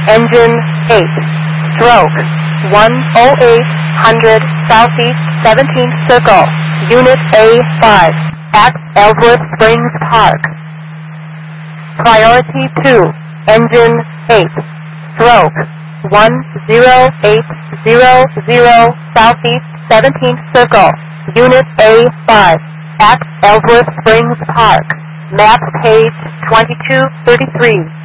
engine 8, stroke 10800 Southeast 17th Circle, Unit A5, at Ellsworth Springs Park. Priority 2, engine 8, stroke 10800 Southeast 17th Circle, Unit A5, at Ellsworth Springs Park. Map page 2233.